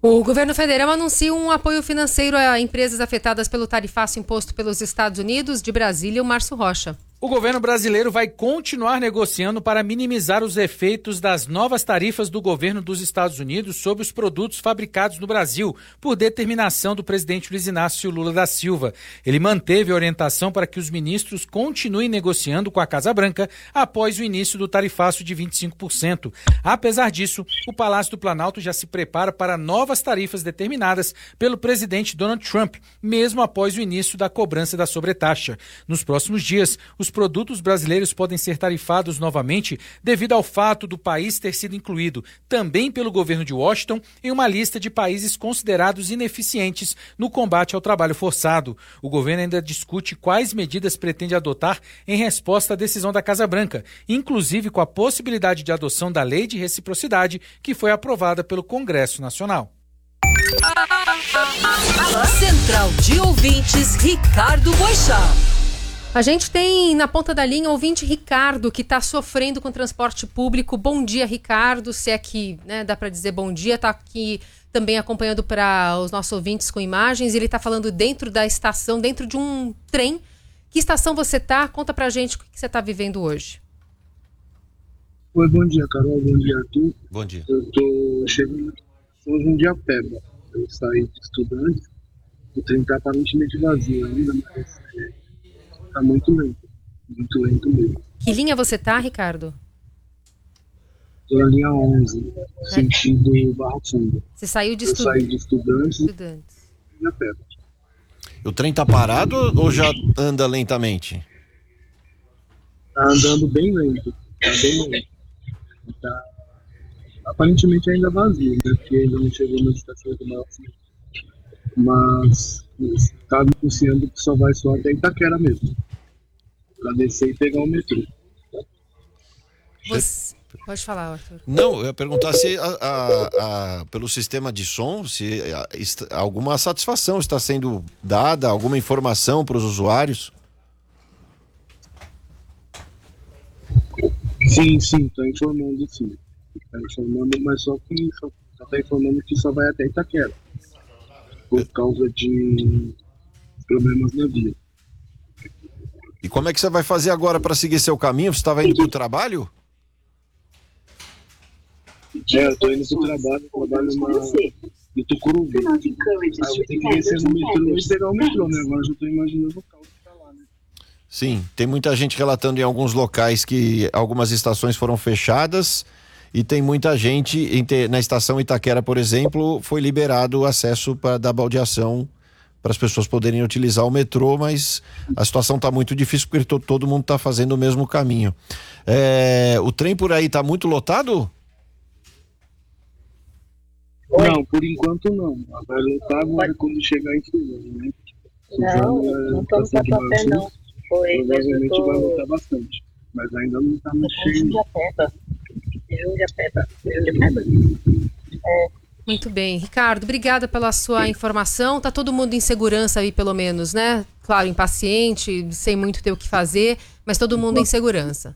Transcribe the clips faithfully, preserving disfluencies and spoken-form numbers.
O governo federal anuncia um apoio financeiro a empresas afetadas pelo tarifaço imposto pelos Estados Unidos. De Brasília, o Márcio Rocha. O governo brasileiro vai continuar negociando para minimizar os efeitos das novas tarifas do governo dos Estados Unidos sobre os produtos fabricados no Brasil, por determinação do presidente Luiz Inácio Lula da Silva. Ele manteve a orientação para que os ministros continuem negociando com a Casa Branca após o início do tarifaço de vinte e cinco por cento. Apesar disso, o Palácio do Planalto já se prepara para novas tarifas determinadas pelo presidente Donald Trump, mesmo após o início da cobrança da sobretaxa. Nos próximos dias, os produtos brasileiros podem ser tarifados novamente devido ao fato do país ter sido incluído, também pelo governo de Washington, em uma lista de países considerados ineficientes no combate ao trabalho forçado. O governo ainda discute quais medidas pretende adotar em resposta à decisão da Casa Branca, inclusive com a possibilidade de adoção da Lei de Reciprocidade, que foi aprovada pelo Congresso Nacional. Central de Ouvintes, Ricardo Boechat. A gente tem na ponta da linha o ouvinte Ricardo, que está sofrendo com transporte público. Bom dia, Ricardo, se é que né, dá para dizer bom dia, está aqui também acompanhando para os nossos ouvintes com imagens. Ele está falando dentro da estação, dentro de um trem. Que estação você está? Conta para a gente o que você está vivendo hoje. Oi, bom dia, Carol, bom dia, Arthur. Bom dia. Eu estou chegando hoje em Diapeba. Eu saí de Estudantes, o trem está aparentemente vazio ainda, mas está muito lento, muito lento mesmo. Que linha você tá, Ricardo? Estou na linha onze, é. sentido Barra Funda. Você saiu de, Eu estu... saí de Estudantes, estudantes. e Diapeba. O trem tá parado ou já anda lentamente? Tá andando bem lento, tá bem lento. Tá aparentemente ainda vazio, né? Porque ainda não chegou na estação do maior centro. Mas está anunciando que só vai só até Itaquera mesmo, para descer e pegar o metrô. Você... Pode falar, Arthur. Não, eu ia perguntar se a, a, a, pelo sistema de som, se a, est, alguma satisfação está sendo dada, alguma informação para os usuários? Sim, sim, está informando sim. Está informando, mas só que só está informando que só vai até Itaquera, por causa de problemas na via. E como é que você vai fazer agora para seguir seu caminho? Você estava indo para o trabalho? É, eu tô indo pro trabalho, eu trabalho na... em Tucuruvi. Aí eu tenho que descer no metrô e pegar o metrô, né? Agora eu já tô imaginando o caos que tá lá, né? Sim, tem muita gente relatando em alguns locais que algumas estações foram fechadas e tem muita gente, na estação Itaquera, por exemplo, foi liberado o acesso para dar baldeação para as pessoas poderem utilizar o metrô, mas a situação está muito difícil porque to, todo mundo está fazendo o mesmo caminho. É, o trem por aí está muito lotado? Não, por enquanto não. Vai lotar agora quando chegar em Suzano, né? Não, não tô no papel não. Foi, provavelmente tô... vai lotar bastante, mas ainda não está muito cheio. Jundiapeba. Jundiapeba. Jundiapeba. É. Muito bem. Ricardo, obrigada pela sua informação. Tá todo mundo em segurança aí, pelo menos, né? Claro, impaciente, sem muito ter o que fazer, mas todo mundo em segurança.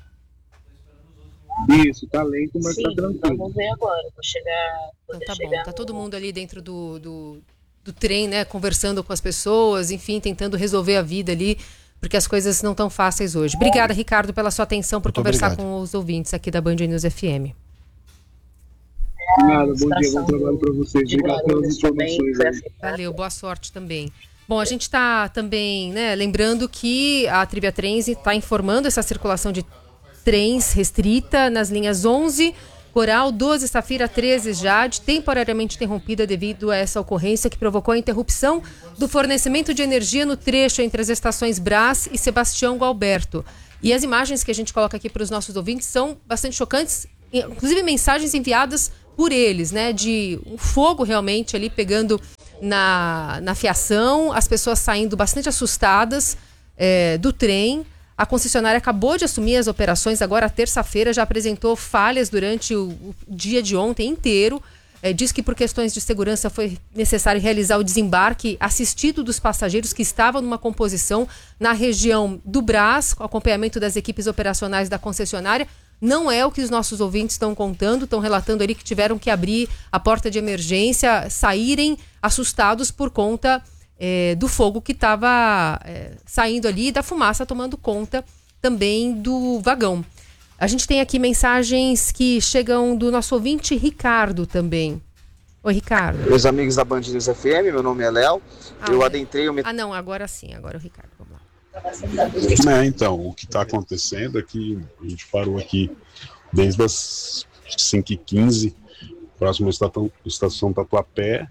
Isso, tá lento, mas Sim, tá tranquilo. Vamos ver agora, vou chegar... Então tá chegar bom, tá no... todo mundo ali dentro do, do, do trem, né? Conversando com as pessoas, enfim, tentando resolver a vida ali, porque as coisas não estão fáceis hoje. Obrigada, Ricardo, pela sua atenção, por Muito conversar obrigado. com os ouvintes aqui da Band News F M. Nada, bom dia, bom trabalho para vocês. Obrigado pelas informações aí. Valeu, boa sorte também. Bom, a gente está também, né, lembrando que a Trivia Trens está informando essa circulação de trens restrita nas linhas onze, Coral, doze, Safira, treze, Jade, temporariamente interrompida devido a essa ocorrência que provocou a interrupção do fornecimento de energia no trecho entre as estações Brás e Sebastião Gualberto. E as imagens que a gente coloca aqui para os nossos ouvintes são bastante chocantes, inclusive mensagens enviadas por eles, né, de um fogo realmente ali pegando na, na fiação, as pessoas saindo bastante assustadas é, do trem. A concessionária acabou de assumir as operações agora, terça-feira, já apresentou falhas durante o, o dia de ontem inteiro. É, diz que por questões de segurança foi necessário realizar o desembarque assistido dos passageiros que estavam numa composição na região do Brás, com acompanhamento das equipes operacionais da concessionária. Não é o que os nossos ouvintes estão contando, estão relatando ali que tiveram que abrir a porta de emergência, saírem assustados por conta é, do fogo que estava é, saindo ali e da fumaça tomando conta também do vagão. A gente tem aqui mensagens que chegam do nosso ouvinte Ricardo também. Oi, Ricardo. Meus amigos da Band News F M, meu nome é Léo. Ah, eu é. adentrei o metrô. Ah, não, agora sim, agora o Ricardo, vamos lá. É, então, o que está acontecendo é que a gente parou aqui desde as cinco e quinze, próximo à estação, estação Tatuapé,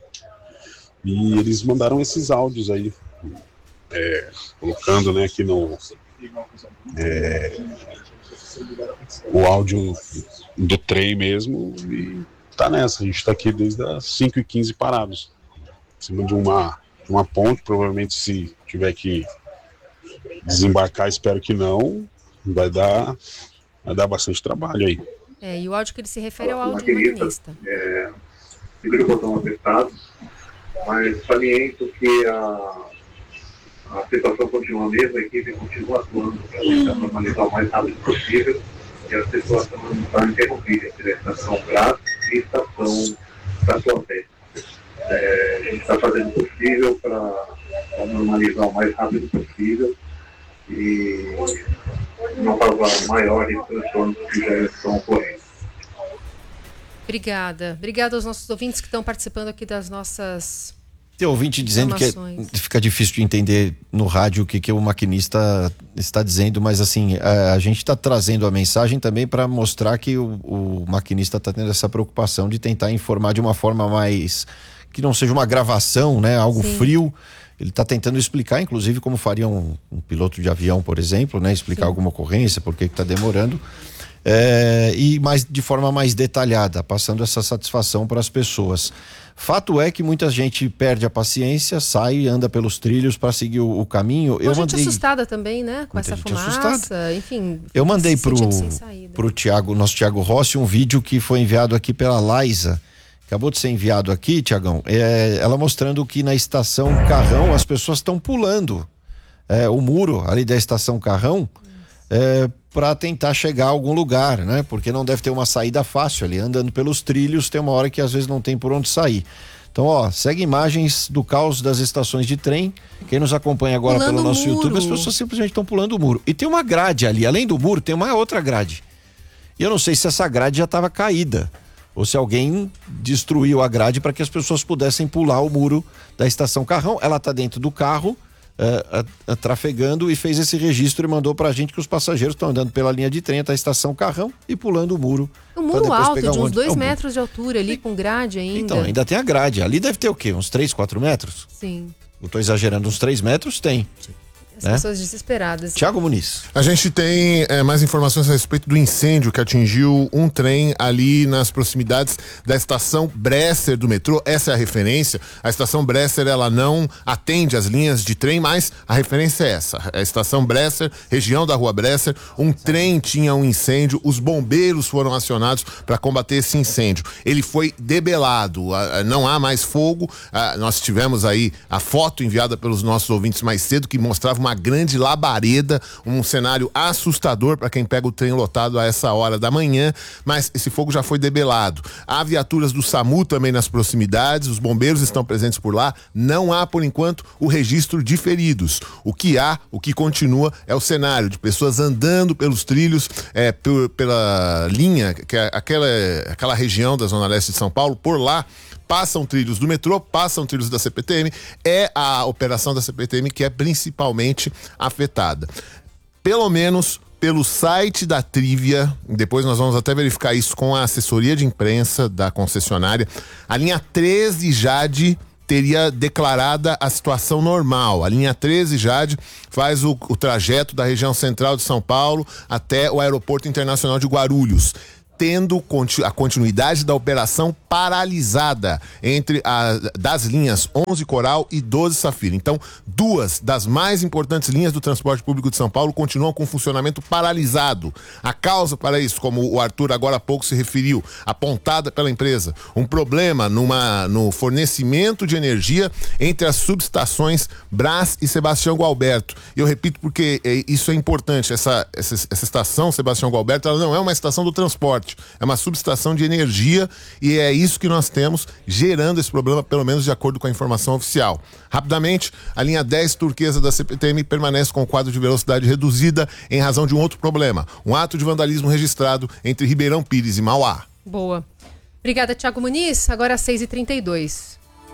e eles mandaram esses áudios aí, é, colocando, né, aqui no... É, o áudio do trem mesmo, e tá nessa, a gente tá aqui desde as cinco e quinze parados, em cima de uma, uma ponte. Provavelmente, se tiver que desembarcar, espero que não, vai dar, vai dar bastante trabalho aí. É, e o áudio que ele se refere é o áudio do maquinista. É, segura o botão apertado, mas saliento que a, a situação continua a mesma, a equipe continua atuando para tentar normalizar o mais rápido possível, e a situação não está interrompida entre a estação Brás e a estação Tatuapé. É, a gente está fazendo o possível para normalizar o mais rápido possível e não causar maiores transtornos que já estão ocorrendo. Obrigada. Obrigada aos nossos ouvintes que estão participando aqui das nossas... Tem ouvinte dizendo que é, fica difícil de entender no rádio o que, que o maquinista está dizendo, mas assim, a, a gente está trazendo a mensagem também para mostrar que o, o maquinista está tendo essa preocupação de tentar informar de uma forma mais... que não seja uma gravação, né? Algo Sim. frio. Ele está tentando explicar, inclusive, como faria um, um piloto de avião, por exemplo, né? Explicar Sim. alguma ocorrência, por que está demorando. É, e mais, de forma mais detalhada, passando essa satisfação para as pessoas. Fato é que muita gente perde a paciência, sai, anda pelos trilhos para seguir o, o caminho. Muita eu gente mandei... assustada também, né? Com muita essa fumaça, assustada. enfim. Eu mandei pro, pro Thiago, nosso Thiago Rossi, um vídeo que foi enviado aqui pela Laísa. Acabou de ser enviado aqui, Tiagão, é, ela mostrando que na estação Carrão as pessoas estão pulando é, o muro ali da estação Carrão é, para tentar chegar a algum lugar, né? Porque não deve ter uma saída fácil ali, andando pelos trilhos, tem uma hora que às vezes não tem por onde sair. Então, ó, segue imagens do caos das estações de trem. Quem nos acompanha agora pulando pelo nosso YouTube, as pessoas simplesmente estão pulando o muro. E tem uma grade ali, além do muro, tem uma outra grade. E eu não sei se essa grade já estava caída, ou se alguém destruiu a grade para que as pessoas pudessem pular o muro da estação Carrão. Ela está dentro do carro, uh, uh, uh, trafegando, e fez esse registro e mandou para a gente que os passageiros estão andando pela linha de trem até a estação Carrão e pulando o muro. Um muro alto, de uns um dois é um metros de altura ali, com grade ainda. Então, ainda tem a grade. Ali deve ter o quê? Uns três, quatro metros? Sim. Eu estou exagerando, uns três metros tem. As né? pessoas desesperadas. Tiago Muniz. A gente tem é, mais informações a respeito do incêndio que atingiu um trem ali nas proximidades da estação Bresser do metrô. Essa é a referência. A estação Bresser, ela não atende as linhas de trem, mas a referência é essa. A estação Bresser, região da rua Bresser, um trem tinha um incêndio, os bombeiros foram acionados para combater esse incêndio. Ele foi debelado, não há mais fogo. Nós tivemos aí a foto enviada pelos nossos ouvintes mais cedo que mostrava uma uma grande labareda, um cenário assustador para quem pega o trem lotado a essa hora da manhã, mas esse fogo já foi debelado. Há viaturas do SAMU também nas proximidades, os bombeiros estão presentes por lá, não há por enquanto o registro de feridos. O que há, o que continua é o cenário de pessoas andando pelos trilhos, é, por, pela linha, que é aquela, aquela região da Zona Leste de São Paulo, por lá passam trilhos do metrô, passam trilhos da C P T M, é a operação da C P T M que é principalmente afetada. Pelo menos pelo site da Trívia, depois nós vamos até verificar isso com a assessoria de imprensa da concessionária, a linha treze Jade teria declarada a situação normal. A linha treze Jade faz o, o trajeto da região central de São Paulo até o Aeroporto Internacional de Guarulhos. mantendo a continuidade da operação paralisada entre a, das linhas onze Coral e doze Safira. Então, duas das mais importantes linhas do transporte público de São Paulo continuam com funcionamento paralisado. A causa para isso, como o Arthur agora há pouco se referiu, apontada pela empresa, um problema numa, no fornecimento de energia entre as subestações Brás e Sebastião Gualberto. Eu repito porque é, isso é importante. Essa, essa, essa estação Sebastião Gualberto, ela não é uma estação do transporte, é uma subestação de energia e é isso que nós temos gerando esse problema, pelo menos de acordo com a informação oficial. Rapidamente, a linha dez Turquesa da C P T M permanece com o quadro de velocidade reduzida em razão de um outro problema, um ato de vandalismo registrado entre Ribeirão Pires e Mauá. Boa. Obrigada, Thiago Muniz. Agora às seis e trinta e dois.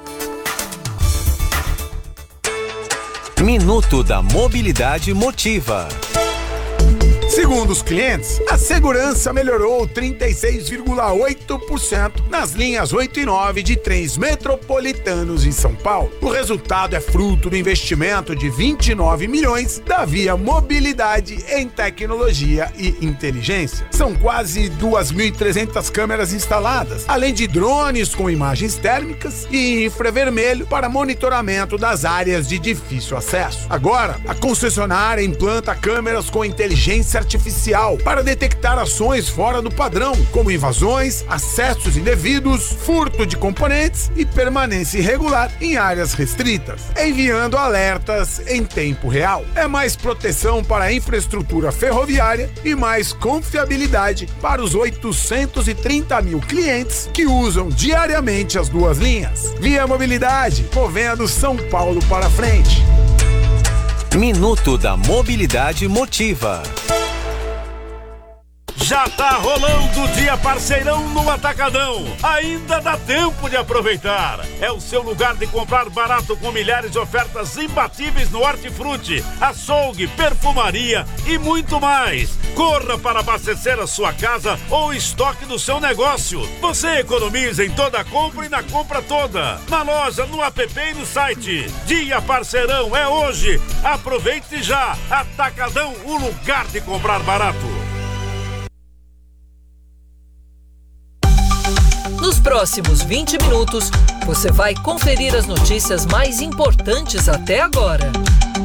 Minuto da Mobilidade Motiva. Segundo os clientes, a segurança melhorou trinta e seis vírgula oito por cento nas linhas oito e nove de trens metropolitanos em São Paulo. O resultado é fruto do investimento de vinte e nove milhões da Via Mobilidade em tecnologia e inteligência. São quase duas mil e trezentas câmeras instaladas, além de drones com imagens térmicas e infravermelho para monitoramento das áreas de difícil acesso. Agora, a concessionária implanta câmeras com inteligência artificial para detectar ações fora do padrão, como invasões, acessos indevidos, furto de componentes e permanência irregular em áreas restritas, enviando alertas em tempo real. É mais proteção para a infraestrutura ferroviária e mais confiabilidade para os oitocentos e trinta mil clientes que usam diariamente as duas linhas. Via Mobilidade, movendo São Paulo para frente. Minuto da Mobilidade Motiva. Já tá rolando o Dia Parceirão no Atacadão. Ainda dá tempo de aproveitar. É o seu lugar de comprar barato com milhares de ofertas imbatíveis no hortifruti, açougue, perfumaria e muito mais. Corra para abastecer a sua casa ou estoque do seu negócio. Você economiza em toda a compra e na compra toda. Na loja, no app e no site. Dia Parceirão é hoje. Aproveite já. Atacadão, o lugar de comprar barato. Nos próximos vinte minutos, você vai conferir as notícias mais importantes até agora.